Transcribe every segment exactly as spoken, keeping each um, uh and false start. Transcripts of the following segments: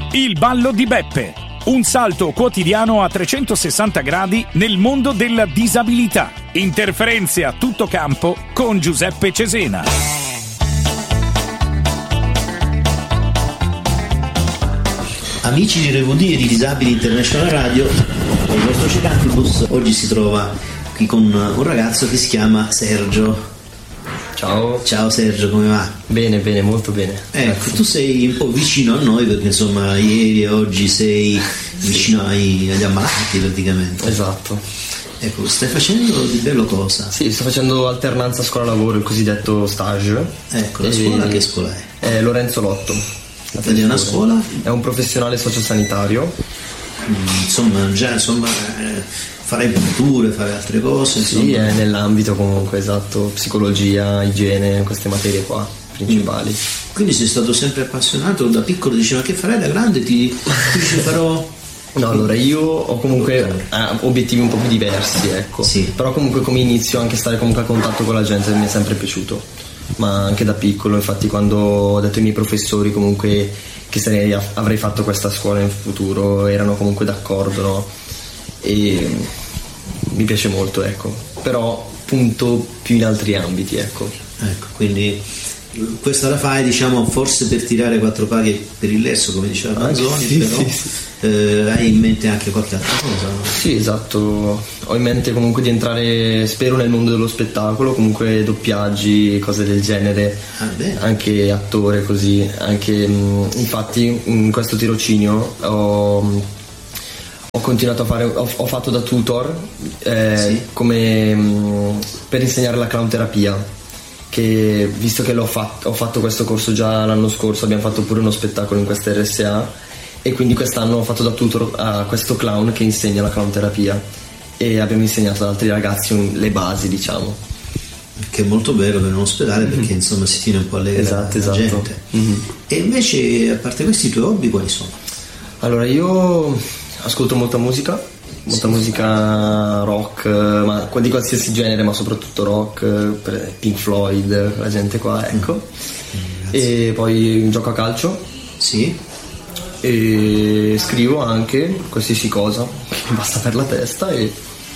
Il ballo di Beppe, un salto quotidiano a trecentosessanta gradi nel mondo della disabilità. Interferenze a tutto campo con Giuseppe Cesena. Amici di R V D e di Disabili International Radio, il nostro Cicantibus oggi si trova qui con un ragazzo che si chiama Sergio. Ciao. Ciao Sergio, come va? Bene, bene, molto bene. Ecco, Grazie. tu sei un po' vicino a noi perché insomma ieri e oggi sei vicino ai, agli ammalati praticamente. Esatto. Ecco, stai facendo di bello cosa? Sì, sto facendo alternanza scuola-lavoro, il cosiddetto stage. Ecco, la E- scuola che scuola è? È Lorenzo Lotto. La Quindi è una scuola? È un professionale sociosanitario. Mm, insomma, già insomma eh, fare impugnature, fare altre cose, insomma. Sì, è nell'ambito comunque, esatto, psicologia, igiene, queste materie qua principali. Quindi sei stato sempre appassionato, da piccolo dicevi ma che farai da grande? Ti, ti dici farò... No, allora io ho comunque eh, obiettivi un po' più diversi, ecco. Sì. Però comunque come inizio anche stare comunque a contatto con la gente mi è sempre piaciuto. Ma anche da piccolo, infatti quando ho detto ai miei professori comunque che sarei, avrei fatto questa scuola in futuro, erano comunque d'accordo, no? E mi piace molto, ecco. Però punto più in altri ambiti, ecco. Ecco, quindi questa la fai diciamo forse per tirare quattro paghe per il lesso come diceva Manzoni, sì, però sì, sì. Eh, hai in mente anche qualche altra cosa, no? Sì, esatto, ho in mente comunque di entrare, spero, nel mondo dello spettacolo, comunque doppiaggi, cose del genere, Ah, bene. anche attore così, anche mh, infatti in questo tirocinio ho, ho continuato a fare, ho, ho fatto da tutor eh, Sì. come mh, per insegnare la clown terapia, che visto che l'ho fatto, ho fatto questo corso già l'anno scorso, abbiamo fatto pure uno spettacolo in questa R S A e quindi quest'anno ho fatto da tutor a questo clown che insegna la clown terapia e abbiamo insegnato ad altri ragazzi un- le basi, diciamo. Che è molto bello per un ospedale perché Mm-hmm. insomma si tiene un po' allegra Esatto, la esatto. gente. Mhm. E invece a parte questi i tuoi hobby quali sono? Allora io ascolto molta musica, molta musica rock, eh, ma di qualsiasi genere, ma soprattutto rock, eh, per Pink Floyd, la gente qua, ecco. E poi gioco a calcio Sì? e scrivo anche qualsiasi cosa che basta per la testa e,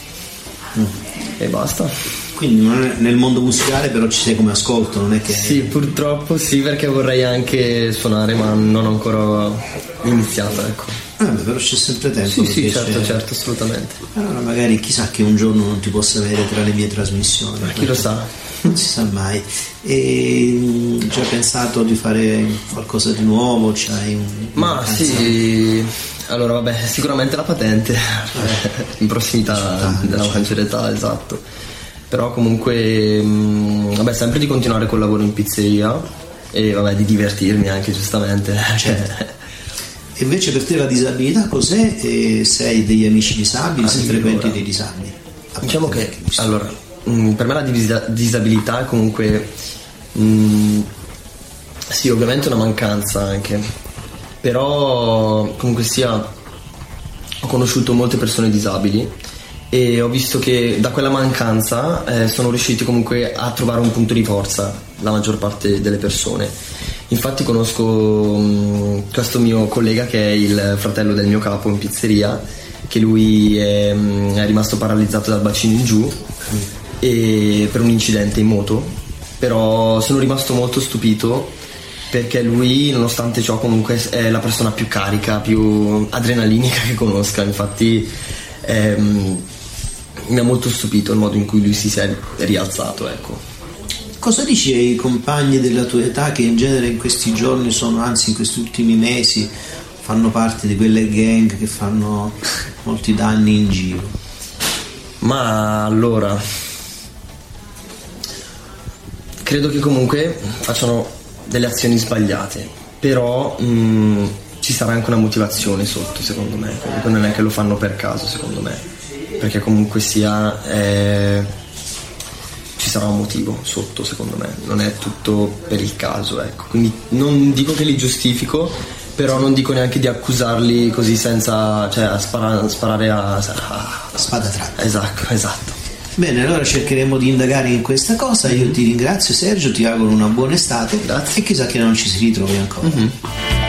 e basta. Quindi non è- nel mondo musicale però ci sei come ascolto, non è che... Sì, purtroppo sì, perché vorrei anche suonare, ma non ho ancora iniziato, ecco. Ah, beh, però c'è sempre tempo. Sì, sì, perché certo, c'è- certo, assolutamente. Allora magari chissà che un giorno non ti possa avere tra le mie trasmissioni. Ma chi lo sa? Non si sa mai. E mh, già pensato di fare qualcosa di nuovo? C'hai un... Ma una sì, allora vabbè, sicuramente la patente in prossimità della maggiore età, esatto. Però comunque, mh, vabbè, sempre di continuare col lavoro in pizzeria e vabbè, di divertirmi anche, giustamente. Certo. E invece per te la disabilità cos'è? E sei degli amici disabili? Se Allora, frequenti dei disabili? Diciamo che, allora, mh, per me la dis- disabilità è comunque, mh, sì, ovviamente una mancanza anche, però comunque sia, ho conosciuto molte persone disabili e ho visto che da quella mancanza eh, sono riusciti comunque a trovare un punto di forza la maggior parte delle persone. Infatti conosco mh, questo mio collega che è il fratello del mio capo in pizzeria, che lui è, mh, è rimasto paralizzato dal bacino in giù e per un incidente in moto, però sono rimasto molto stupito perché lui, nonostante ciò, comunque è la persona più carica, più adrenalinica che conosca. Infatti ehm, mi ha molto stupito il modo in cui lui si è rialzato, ecco. Cosa dici ai compagni della tua età che in genere in questi giorni sono, anzi in questi ultimi mesi, fanno parte di quelle gang che fanno molti danni in giro? Ma allora, credo che comunque facciano delle azioni sbagliate, però mh, ci sarà anche una motivazione sotto, secondo me. Comunque non è che lo fanno per caso, secondo me, perché comunque sia eh, ci sarà un motivo sotto, secondo me, non è tutto per il caso, ecco. Quindi non dico che li giustifico, però non dico neanche di accusarli così senza, cioè a sparare, sparare a, a spada tratta. Esatto, esatto. Bene, allora cercheremo di indagare in questa cosa. Io ti ringrazio Sergio, ti auguro una buona estate. Grazie. E chissà che non ci si ritrovi ancora. Mm-hmm.